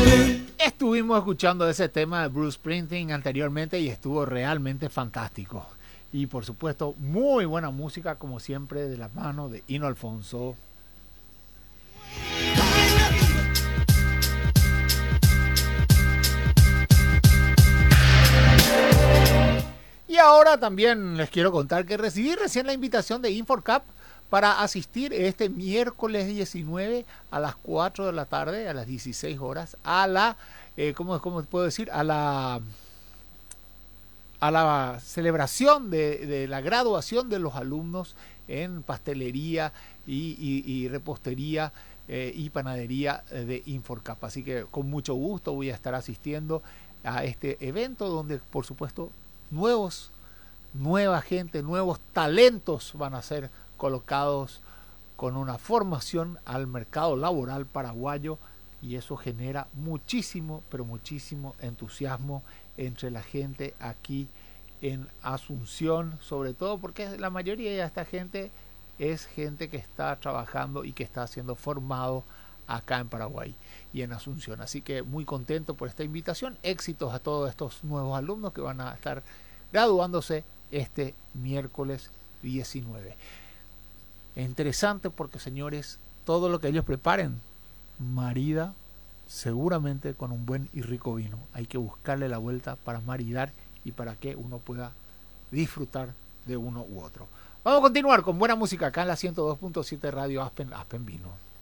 Estuvimos escuchando ese tema de Bruce Springsteen anteriormente y estuvo realmente fantástico. Y por supuesto, muy buena música, como siempre, de la mano de Hino Alfonso. Y ahora también les quiero contar que recibí recién la invitación de InfoCap para asistir este miércoles 19 a las 4 de la tarde, a las 16 horas, a la, ¿cómo puedo decir? A la celebración de la graduación de los alumnos en pastelería y repostería y panadería de InfoCap. Así que con mucho gusto voy a estar asistiendo a este evento donde, por supuesto, nueva gente, nuevos talentos van a ser colocados con una formación al mercado laboral paraguayo, y eso genera muchísimo, pero muchísimo entusiasmo entre la gente aquí en Asunción, sobre todo porque la mayoría de esta gente es gente que está trabajando y que está siendo formado acá en Paraguay y en Asunción. Así que muy contento por esta invitación. Éxitos a todos estos nuevos alumnos que van a estar graduándose este miércoles 19. Es interesante porque, señores, todo lo que ellos preparen marida seguramente con un buen y rico vino. Hay que buscarle la vuelta para maridar y para que uno pueda disfrutar de uno u otro. Vamos a continuar con buena música acá en la 102.7 Radio Aspen Vino.